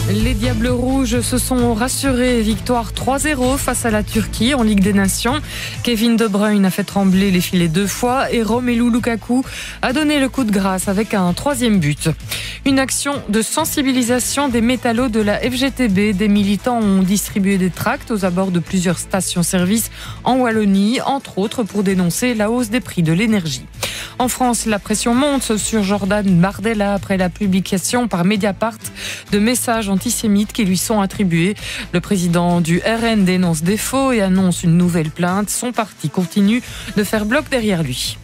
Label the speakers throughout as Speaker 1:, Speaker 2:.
Speaker 1: Les Diables Rouges se sont rassurés. Victoire 3-0 face à la Turquie en Ligue des Nations. Kevin De Bruyne a fait trembler les filets 2 fois et Romelu Lukaku a donné le coup de grâce avec un 3e but. Une action de sensibilisation des métallos de la FGTB. Des militants ont distribué des tracts aux abords de plusieurs stations-service en Wallonie, entre autres pour dénoncer la hausse des prix de l'énergie. En France, la pression monte sur Jordan Bardella après la publication par Mediapart de messages antisémites qui lui sont attribués. Le président du RN dénonce des faux et annonce une nouvelle plainte. Son parti continue de faire bloc derrière lui.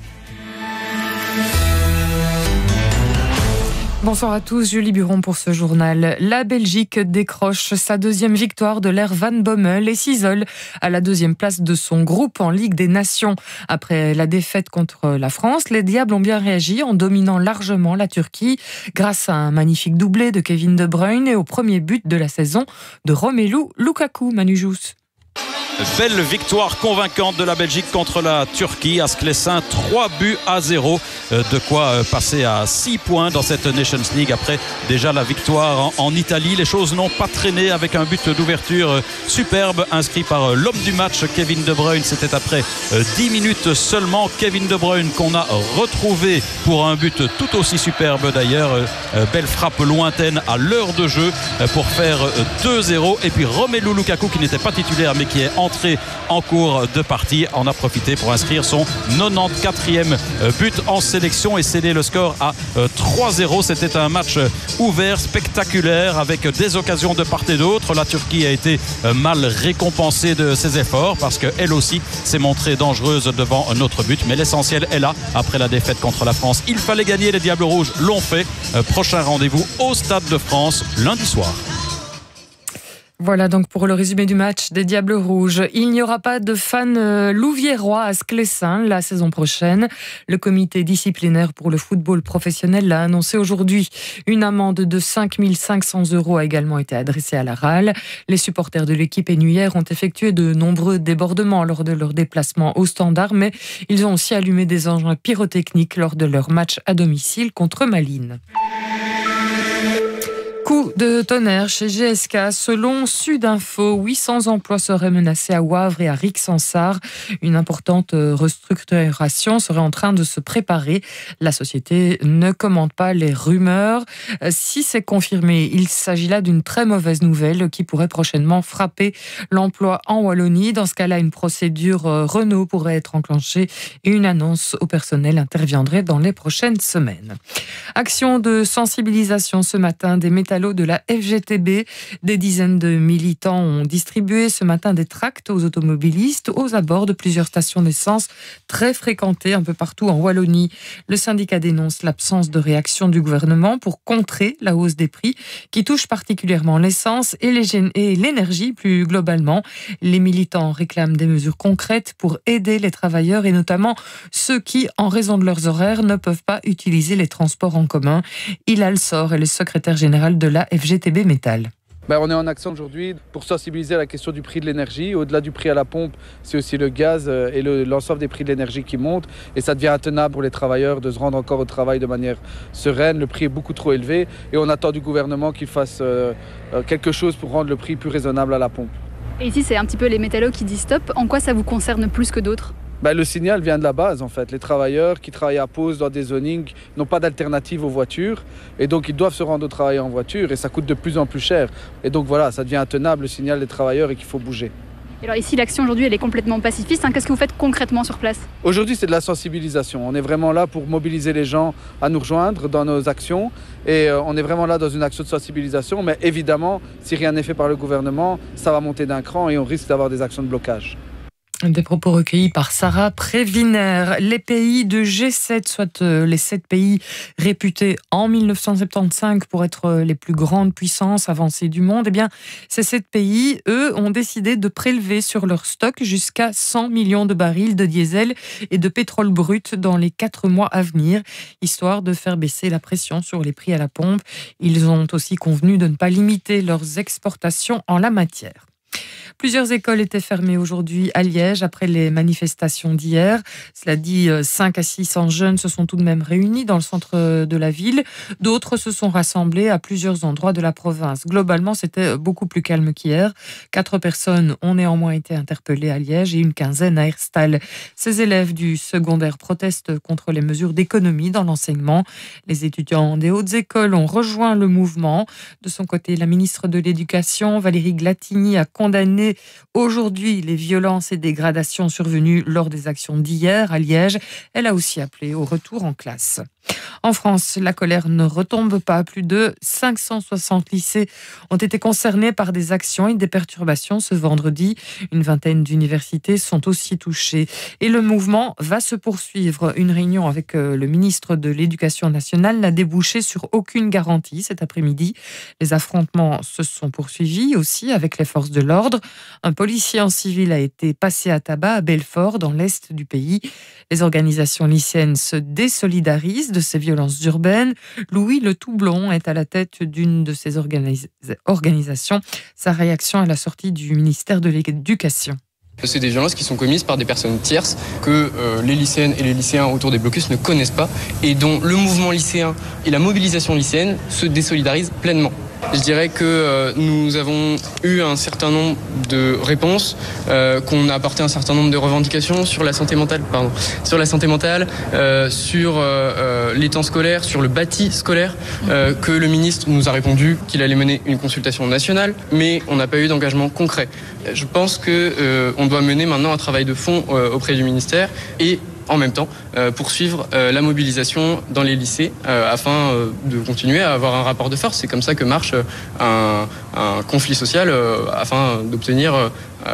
Speaker 1: Bonsoir à tous, Julie Buron pour ce journal. La Belgique décroche sa 2e victoire de l'ère Van Bommel et s'isole à la 2e place de son groupe en Ligue des Nations. Après la défaite contre la France, les Diables ont bien réagi en dominant largement la Turquie grâce à un magnifique doublé de Kevin De Bruyne et au premier but de la saison de Romelu Lukaku. Manu Jousse.
Speaker 2: Belle victoire convaincante de la Belgique contre la Turquie à Sclessin, 3-0. De quoi passer à 6 points dans cette Nations League après déjà la victoire en Italie. Les choses n'ont pas traîné avec un but d'ouverture superbe inscrit par l'homme du match Kevin De Bruyne. C'était après 10 minutes seulement. Kevin De Bruyne qu'on a retrouvé pour un but tout aussi superbe d'ailleurs. Belle frappe lointaine à l'heure de jeu pour faire 2-0. Et puis Romelu Lukaku qui n'était pas titulaire mais qui est entré en cours de partie en a profité pour inscrire son 94e but en sélection et sceller le score à 3-0. C'était un match ouvert, spectaculaire avec des occasions de part et d'autre. La Turquie a été mal récompensée de ses efforts parce qu'elle aussi s'est montrée dangereuse devant notre but, mais l'essentiel est là après la défaite contre la France. Il fallait gagner, les Diables Rouges l'ont fait. Prochain rendez-vous au Stade de France lundi soir.
Speaker 1: Voilà donc pour le résumé du match des Diables Rouges. Il n'y aura pas de fans louviérois à Sclessin la saison prochaine. Le comité disciplinaire pour le football professionnel l'a annoncé aujourd'hui. Une amende de 5 500 € a également été adressée à la RAL. Les supporters de l'équipe énuyère ont effectué de nombreux débordements lors de leur déplacement au Standard, mais ils ont aussi allumé des engins pyrotechniques lors de leur match à domicile contre Malines. Coup de tonnerre chez GSK. Selon Sudinfo, 800 emplois seraient menacés à Wavre et à Rixensart. Une importante restructuration serait en train de se préparer. La société ne commente pas les rumeurs. Si c'est confirmé, il s'agit là d'une très mauvaise nouvelle qui pourrait prochainement frapper l'emploi en Wallonie. Dans ce cas-là, une procédure Renault pourrait être enclenchée et une annonce au personnel interviendrait dans les prochaines semaines. Action de sensibilisation ce matin des métallos de la FGTB. Des dizaines de militants ont distribué ce matin des tracts aux automobilistes aux abords de plusieurs stations d'essence très fréquentées un peu partout en Wallonie. Le syndicat dénonce l'absence de réaction du gouvernement pour contrer la hausse des prix qui touche particulièrement l'essence et l'énergie plus globalement. Les militants réclament des mesures concrètes pour aider les travailleurs et notamment ceux qui, en raison de leurs horaires, ne peuvent pas utiliser les transports en commun. Hilal Sor est le secrétaire général de la FGTB Métal.
Speaker 3: On est en action aujourd'hui pour sensibiliser à la question du prix de l'énergie. Au-delà du prix à la pompe, c'est aussi le gaz et l'ensemble des prix de l'énergie qui montent. Et ça devient intenable pour les travailleurs de se rendre encore au travail de manière sereine. Le prix est beaucoup trop élevé et on attend du gouvernement qu'il fasse quelque chose pour rendre le prix plus raisonnable à la pompe.
Speaker 4: Et ici, c'est un petit peu les métallos qui disent stop. En quoi ça vous concerne plus que d'autres ?
Speaker 3: Le signal vient de la base en fait. Les travailleurs qui travaillent à pause dans des zonings n'ont pas d'alternative aux voitures et donc ils doivent se rendre au travail en voiture et ça coûte de plus en plus cher. Et donc voilà, ça devient intenable le signal des travailleurs et qu'il faut bouger.
Speaker 4: Et alors ici, l'action aujourd'hui, elle est complètement pacifiste. Qu'est-ce que vous faites concrètement sur place ?
Speaker 3: Aujourd'hui, c'est de la sensibilisation. On est vraiment là pour mobiliser les gens à nous rejoindre dans nos actions et on est vraiment là dans une action de sensibilisation. Mais évidemment, si rien n'est fait par le gouvernement, ça va monter d'un cran et on risque d'avoir des actions de blocage.
Speaker 1: Des propos recueillis par Sarah Préviner. Les pays de G7, soit les 7 pays réputés en 1975 pour être les plus grandes puissances avancées du monde, ces 7 pays, eux, ont décidé de prélever sur leur stock jusqu'à 100 millions de barils de diesel et de pétrole brut dans les 4 mois à venir, histoire de faire baisser la pression sur les prix à la pompe. Ils ont aussi convenu de ne pas limiter leurs exportations en la matière. Plusieurs écoles étaient fermées aujourd'hui à Liège après les manifestations d'hier. Cela dit, 5 à 600 jeunes se sont tout de même réunis dans le centre de la ville. D'autres se sont rassemblés à plusieurs endroits de la province. Globalement, c'était beaucoup plus calme qu'hier. 4 personnes ont néanmoins été interpellées à Liège et une quinzaine à Herstal. Ces élèves du secondaire protestent contre les mesures d'économie dans l'enseignement. Les étudiants des hautes écoles ont rejoint le mouvement. De son côté, la ministre de l'Éducation, Valérie Glatigny, a condamné aujourd'hui les violences et dégradations survenues lors des actions d'hier à Liège. Elle a aussi appelé au retour en classe. En France, la colère ne retombe pas. Plus de 560 lycées ont été concernés par des actions et des perturbations ce vendredi. Une vingtaine d'universités sont aussi touchées. Et le mouvement va se poursuivre. Une réunion avec le ministre de l'Éducation nationale n'a débouché sur aucune garantie cet après-midi. Les affrontements se sont poursuivis aussi avec les forces de l'ordre. Un policier en civil a été passé à tabac à Belfort, dans l'est du pays. Les organisations lycéennes se désolidarisent de ces violences urbaines. Louis Le Toublon est à la tête d'une de ces organisations. Sa réaction à la sortie du ministère de l'Éducation.
Speaker 5: C'est des violences qui sont commises par des personnes tierces que les lycéennes et les lycéens autour des blocus ne connaissent pas et dont le mouvement lycéen et la mobilisation lycéenne se désolidarisent pleinement. Je dirais que nous avons eu un certain nombre de réponses, qu'on a apporté un certain nombre de revendications sur la santé mentale, sur les temps scolaires, sur le bâti scolaire, que le ministre nous a répondu qu'il allait mener une consultation nationale, mais on n'a pas eu d'engagement concret. Je pense qu'on doit mener maintenant un travail de fond auprès du ministère et en même temps poursuivre la mobilisation dans les lycées afin de continuer à avoir un rapport de force. C'est comme ça que marche un conflit social afin d'obtenir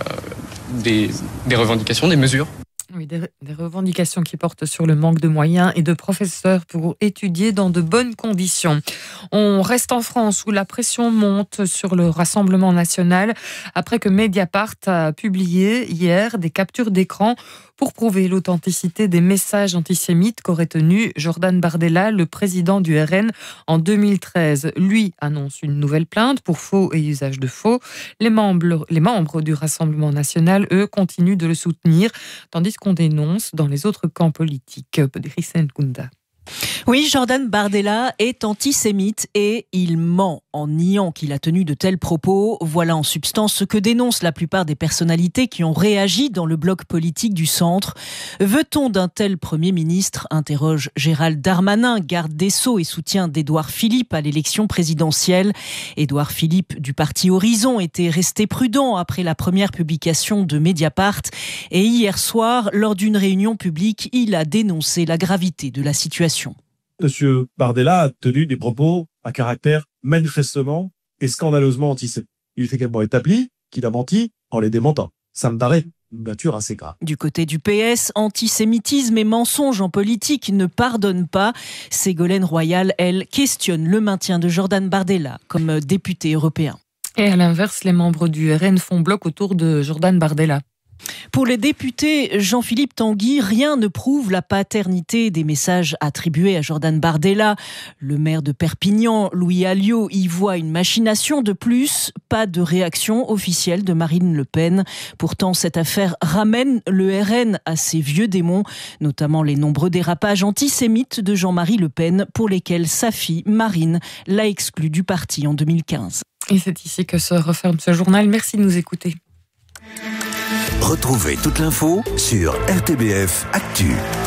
Speaker 5: des revendications, des mesures.
Speaker 1: Oui, des revendications qui portent sur le manque de moyens et de professeurs pour étudier dans de bonnes conditions. On reste en France où la pression monte sur le Rassemblement national après que Mediapart a publié hier des captures d'écran pour prouver l'authenticité des messages antisémites qu'aurait tenu Jordan Bardella, le président du RN, en 2013. Lui annonce une nouvelle plainte pour faux et usage de faux. Les membres du Rassemblement national, eux, continuent de le soutenir, tandis qu'on dénonce dans les autres camps politiques. Drissen Kunda.
Speaker 6: Oui, Jordan Bardella est antisémite et il ment en niant qu'il a tenu de tels propos. Voilà en substance ce que dénoncent la plupart des personnalités qui ont réagi dans le bloc politique du centre. Veut-on d'un tel Premier ministre ? Interroge Gérald Darmanin, garde des Sceaux et soutien d'Édouard Philippe à l'élection présidentielle. Édouard Philippe du parti Horizon était resté prudent après la première publication de Mediapart. Et hier soir, lors d'une réunion publique, il a dénoncé la gravité de la situation.
Speaker 7: Monsieur Bardella a tenu des propos à caractère manifestement et scandaleusement antisémite. Il est également établi qu'il a menti en les démentant. Ça me paraît une nature assez grave.
Speaker 6: Du côté du PS, antisémitisme et mensonges en politique ne pardonnent pas. Ségolène Royal, elle, questionne le maintien de Jordan Bardella comme député européen.
Speaker 1: Et à l'inverse, les membres du RN font bloc autour de Jordan Bardella.
Speaker 6: Pour les députés Jean-Philippe Tanguy, rien ne prouve la paternité des messages attribués à Jordan Bardella. Le maire de Perpignan, Louis Alliot, y voit une machination de plus. Pas de réaction officielle de Marine Le Pen. Pourtant, cette affaire ramène le RN à ses vieux démons, notamment les nombreux dérapages antisémites de Jean-Marie Le Pen, pour lesquels sa fille, Marine, l'a exclu du parti en 2015.
Speaker 1: Et c'est ici que se referme ce journal. Merci de nous écouter.
Speaker 8: Retrouvez toute l'info sur RTBF Actu.